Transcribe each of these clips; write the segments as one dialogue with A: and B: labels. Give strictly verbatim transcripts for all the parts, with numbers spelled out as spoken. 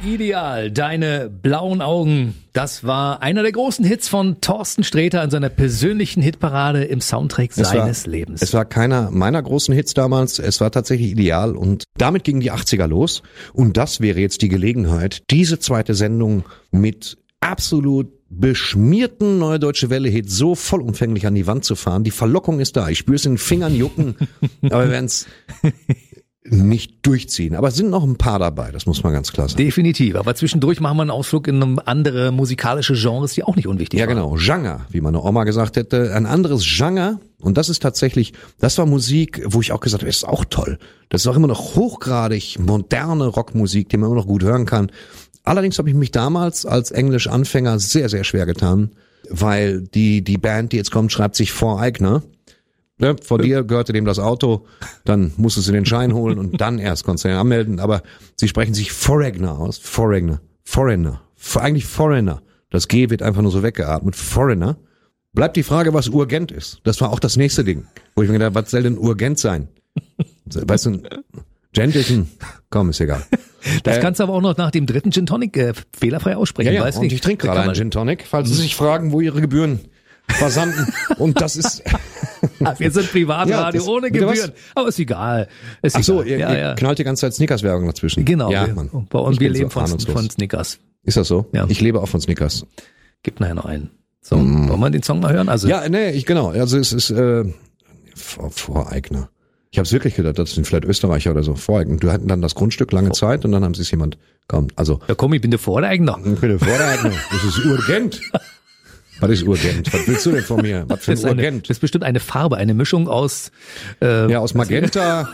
A: Ideal, deine blauen Augen. Das war einer der großen Hits von Thorsten Sträter in seiner persönlichen Hitparade im Soundtrack
B: Es
A: seines
B: war,
A: Lebens.
B: Es war keiner meiner großen Hits damals, es war tatsächlich Ideal und damit gingen die achtziger los und das wäre jetzt die Gelegenheit, diese zweite Sendung mit absolut beschmierten Neue Deutsche Welle-Hit so vollumfänglich an die Wand zu fahren. Die Verlockung ist da, ich spüre es in den Fingern jucken, aber wir werden es nicht durchziehen. Aber es sind noch ein paar dabei, das muss man ganz klar sagen.
A: Definitiv, aber zwischendurch machen wir einen Ausflug in andere musikalische Genres, die auch nicht unwichtig
B: Ja,
A: waren.
B: genau, Genre, wie meine Oma gesagt hätte, ein anderes Genre und das ist tatsächlich, das war Musik, wo ich auch gesagt habe, das ist auch toll. Das ist auch immer noch hochgradig moderne Rockmusik, die man immer noch gut hören kann. Allerdings habe ich mich damals als Englisch-Anfänger sehr, sehr schwer getan, weil die die Band, die jetzt kommt, schreibt sich Voreigner. Ne, vor dir gehörte dem das Auto, dann musstest du den Schein holen und dann erst konntest du den anmelden. Aber sie sprechen sich Foreigner aus. Foreigner. Foreigner. Eigentlich Foreigner. Das G wird einfach nur so weggeatmet. Foreigner. Bleibt die Frage, was Urgent ist. Das war auch das nächste Ding. Wo ich mir gedacht habe, was soll denn Urgent sein? Weißt du, Gent ist ein, komm, ist egal.
A: Das
B: äh,
A: kannst du aber auch noch nach dem dritten Gin Tonic äh, fehlerfrei aussprechen.
B: Ja, ja,
A: Weiß
B: und
A: nicht.
B: ich trinke gerade einen Gin Tonic, falls Sie sich fragen, wo Ihre Gebühren versanden. Und das ist...
A: Wir sind Privatradio
B: Ja, das-
A: ohne
B: bitte was?
A: Gebühren. Aber ist egal. Ist
B: Ach so,
A: egal.
B: ihr,
A: ja,
B: ihr
A: ja.
B: knallt die ganze Zeit Snickers-Werbung dazwischen.
A: Genau.
B: Ja,
A: wir,
B: Mann.
A: Bei uns,
B: Ich
A: wir
B: bin
A: leben
B: so
A: von,
B: ahnungslos.
A: von Snickers.
B: Ist das so?
A: Ja.
B: Ich lebe auch von Snickers.
A: Gibt nachher noch einen. So, mm. wollen wir den Song mal hören? Also,
B: Ja, nee, ich genau. Also es ist äh, Vor, Voreigner. Ich habe es wirklich gedacht, das sind vielleicht Österreicher oder so. Voreigner. Du hatten dann das Grundstück lange Zeit und dann haben sie es jemand. Komm, also.
A: ja, komm, ich bin der Voreigner.
B: Ich bin der Voreigner. Das ist Urgent. Was ist Urgent? Was willst du denn von mir? Was für
A: Das
B: ein
A: ist, eine,
B: Urgent?
A: das ist bestimmt eine Farbe, eine Mischung aus äh,
B: Ja, aus Magenta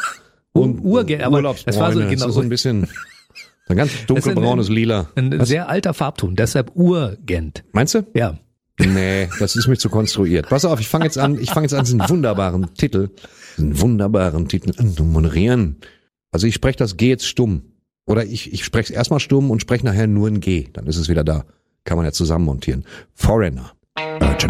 B: und
A: Urgent. Aber das war so
B: Urlaubsbräune.
A: genau
B: Das ist so ein bisschen ein ganz dunkelbraunes
A: ein,
B: Lila.
A: Ein
B: Was?
A: sehr alter Farbton, deshalb Urgent.
B: Meinst du?
A: Ja.
B: Nee, das ist mir zu konstruiert. Pass auf, ich fange jetzt an, ich fange jetzt an, diesen wunderbaren Titel, diesen wunderbaren Titel an zu moderieren. Also ich spreche das G jetzt stumm. Oder ich, ich spreche es erstmal stumm und spreche nachher nur ein G. Dann ist es wieder da. Kann man ja zusammen montieren. Foreigner.